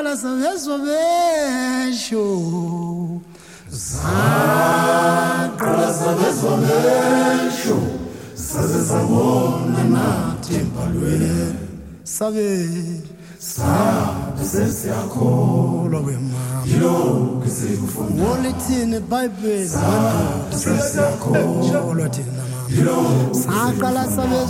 saqala savezwa besho saze sabona nathi empalweni sabe sesiyakholwa kwemama yilokhu sikufunda wolithini iBhayibheli sesiyakholwa thina mama saqala sabe